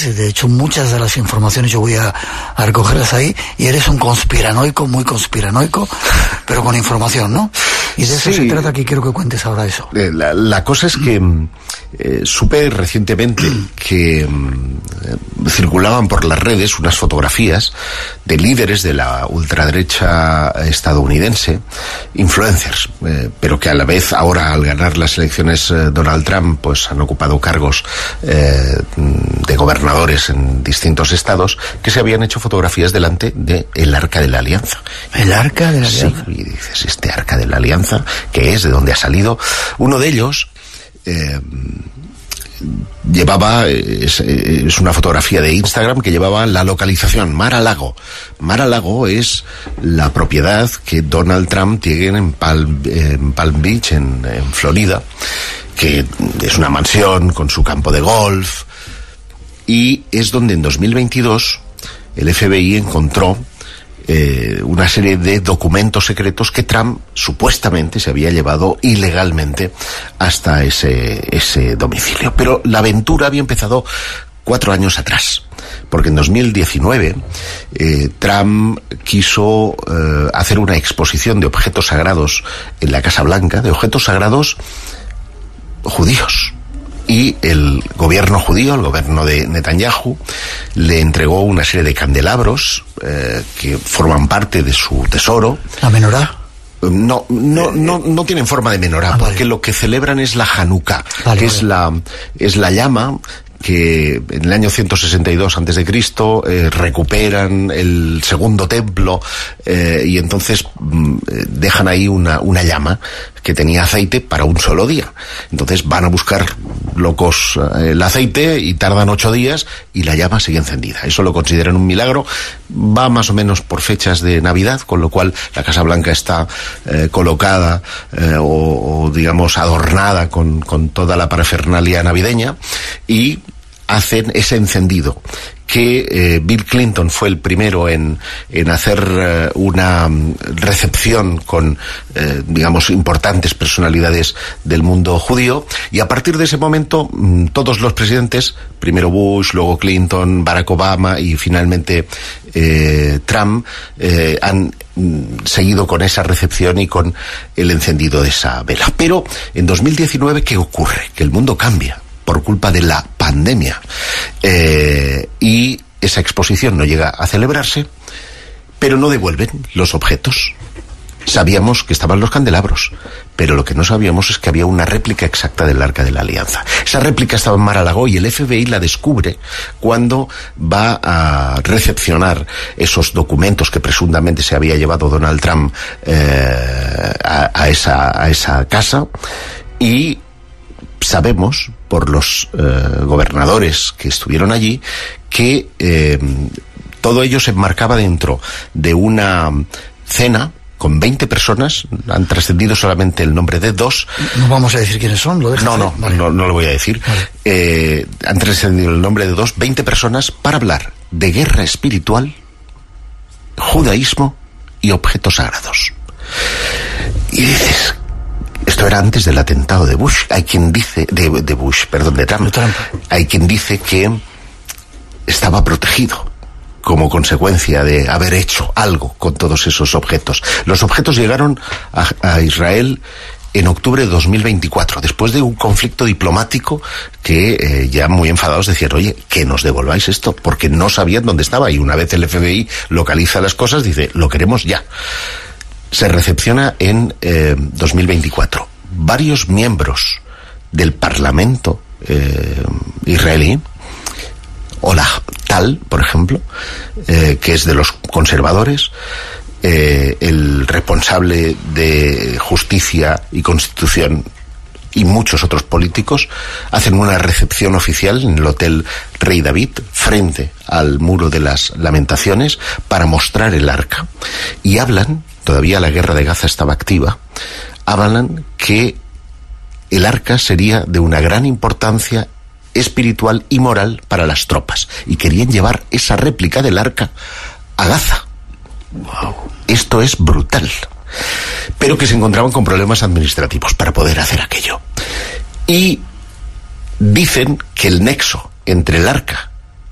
de hecho muchas de las informaciones yo voy a recogerlas ahí, y eres un conspiranoico, muy conspiranoico, pero con información, ¿no? Y de eso se trata, que quiero que cuentes ahora eso. La cosa es que supe recientemente que circulaban por las redes unas fotografías de líderes de la ultraderecha estadounidense, influencers, pero que a la vez ahora, al ganar las elecciones Donald Trump, pues han ocupado cargos de gobernadores en distintos estados, que se habían hecho fotografías delante del Arca de la Alianza. ¿El Arca de la Alianza? Sí, y dices, ¿este Arca de la Alianza qué es? ¿De dónde ha salido? Uno de ellos llevaba, es una fotografía de Instagram que llevaba la localización Mar-a-Lago. Mar-a-Lago es la propiedad que Donald Trump tiene en Palm Beach, en Florida, que es una mansión con su campo de golf, y es donde en 2022 el FBI encontró una serie de documentos secretos que Trump supuestamente se había llevado ilegalmente hasta ese domicilio. Pero la aventura había empezado 4 años atrás, porque en 2019 Trump quiso hacer una exposición de objetos sagrados en la Casa Blanca, de objetos sagrados judíos. Y el gobierno judío, el gobierno de Netanyahu, le entregó una serie de candelabros que forman parte de su tesoro. ¿La menorá? No tienen forma de menorá, porque lo que celebran es la Hanukkah, que es la llama que en el año 162 a.C. Recuperan el segundo templo, y entonces dejan ahí una llama que tenía aceite para un solo día. Entonces van a buscar locos el aceite y tardan 8 días y la llama sigue encendida. Eso lo consideran un milagro. Va más o menos por fechas de Navidad, con lo cual la Casa Blanca está colocada o digamos adornada con toda la parafernalia navideña, y hacen ese encendido que Bill Clinton fue el primero en hacer una recepción con, digamos, importantes personalidades del mundo judío, y a partir de ese momento todos los presidentes, primero Bush, luego Clinton, Barack Obama y finalmente Trump, han seguido con esa recepción y con el encendido de esa vela. Pero en 2019, ¿qué ocurre? Que el mundo cambia por culpa de la pandemia, y esa exposición no llega a celebrarse, pero no devuelven los objetos. Sabíamos que estaban los candelabros, pero lo que no sabíamos es que había una réplica exacta del Arca de la Alianza. Esa réplica estaba en Mar-a-Lago y el FBI la descubre cuando va a recepcionar esos documentos que presuntamente se había llevado Donald Trump a esa casa, y sabemos por los gobernadores que estuvieron allí que todo ello se enmarcaba dentro de una cena con 20 personas. Han trascendido solamente el nombre de 2. No vamos a decir quiénes son, ¿lo dejas? No lo voy a decir. Vale. Han trascendido el nombre de 20 personas para hablar de guerra espiritual, judaísmo y objetos sagrados. Y dices, esto era antes del atentado de Bush. Hay quien dice, de Trump. Hay quien dice que estaba protegido como consecuencia de haber hecho algo con todos esos objetos. Los objetos llegaron a Israel en octubre de 2024, después de un conflicto diplomático que ya muy enfadados decían, oye, que nos devolváis esto, porque no sabían dónde estaba, y una vez el FBI localiza las cosas, dice, lo queremos ya. Se recepciona en 2024. Varios miembros del Parlamento israelí, Ola Tal, por ejemplo, que es de los conservadores, el responsable de Justicia y Constitución y muchos otros políticos, hacen una recepción oficial en el Hotel Rey David, frente al Muro de las Lamentaciones, para mostrar el arca. Y hablan, todavía la guerra de Gaza estaba activa, hablan que el arca sería de una gran importancia espiritual y moral para las tropas, y querían llevar esa réplica del arca a Gaza. Wow. Esto es brutal. Pero que se encontraban con problemas administrativos para poder hacer aquello. Y dicen que el nexo entre el arca